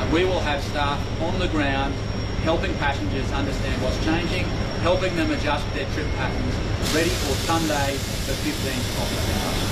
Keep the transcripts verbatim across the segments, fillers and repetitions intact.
we will have staff on the ground helping passengers understand what's changing, helping them adjust their trip patterns, ready for Sunday the fifteenth of November.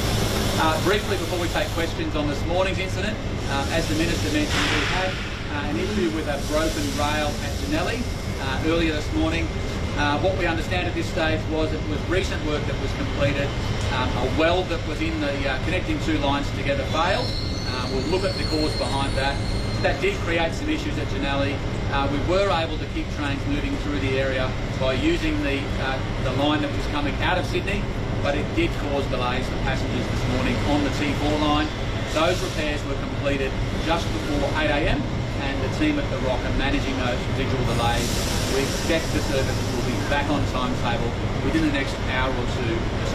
Uh, briefly, before we take questions on this morning's incident, uh, as the Minister mentioned, we had uh, an issue with a broken rail at Janelli uh, earlier this morning. Uh, what we understand at this stage was it was recent work that was completed. Um, a weld that was in the uh, connecting two lines together failed. Uh, we'll look at the cause behind that. That did create some issues at Janelli. Uh, we were able to keep trains moving through the area by using the, uh, the line that was coming out of Sydney, but it did cause delays for passengers this morning on the T four line. Those repairs were completed just before eight A M and the team at the Rock are managing those residual delays. We expect the services will be back on timetable within the next hour or two.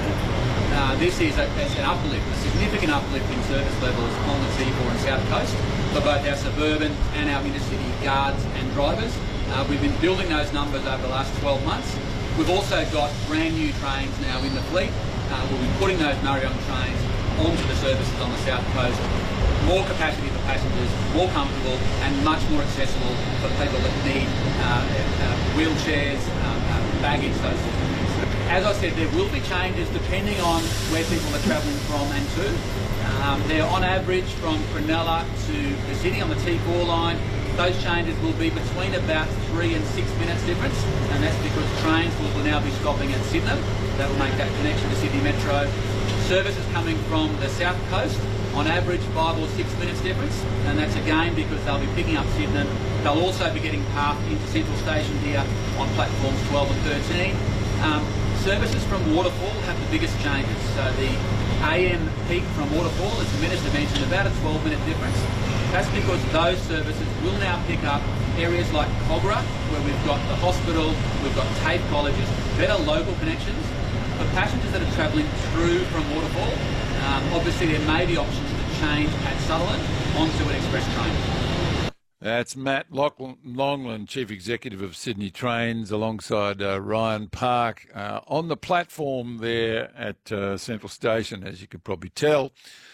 Uh, this is a, an uplift, a significant uplift in service levels on the T four and South Coast for both our suburban and our intercity guards and drivers. Uh, we've been building those numbers over the last twelve months. We've also got brand new trains now in the fleet. Uh, we'll be putting those Marion trains onto the services on the South Coast. More capacity for passengers, more comfortable and much more accessible for people that need uh, uh, wheelchairs, um, uh, baggage, those sorts of things. As I said, there will be changes depending on where people are travelling from and to. Um, they're on average from Cronulla to the city on the T four line. Those changes will be between about three and six minutes difference, and that's because trains will now be stopping at Sydenham. That will make that connection to Sydney Metro. Services coming from the South Coast, on average five or six minutes difference, and that's again because they'll be picking up Sydenham. They'll also be getting path into Central Station here on platforms twelve and thirteen. Um, services from Waterfall have the biggest changes. So the A M peak from Waterfall, as the Minister mentioned, about a twelve minute difference. That's because those services will now pick up areas like Cogra, where we've got the hospital, we've got TAFE colleges, better local connections. For passengers that are travelling through from Waterfall, um, obviously there may be options to change at Sutherland onto an express train. That's Matt Longland, Chief Executive of Sydney Trains, alongside uh, Ryan Park uh, on the platform there at uh, Central Station, as you could probably tell.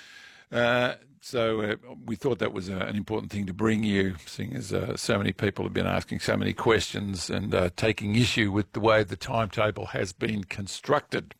Uh, so uh, we thought that was uh, an important thing to bring you, seeing as uh, so many people have been asking so many questions and uh, taking issue with the way the timetable has been constructed.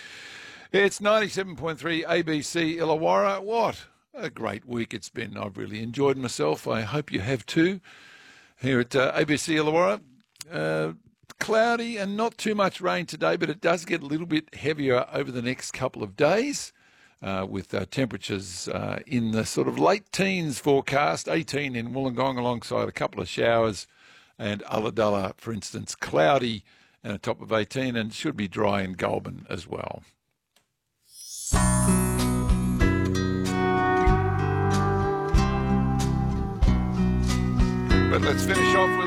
It's ninety-seven point three A B C Illawarra. What a great week it's been. I've really enjoyed myself. I hope you have too. Here at uh, A B C Illawarra. Uh, cloudy and not too much rain today, but it does get a little bit heavier over the next couple of days. Uh, with uh, temperatures uh, in the sort of late teens forecast, eighteen in Wollongong alongside a couple of showers, and Ulladulla, for instance, cloudy and a top of eighteen, and should be dry in Goulburn as well. But let's finish off with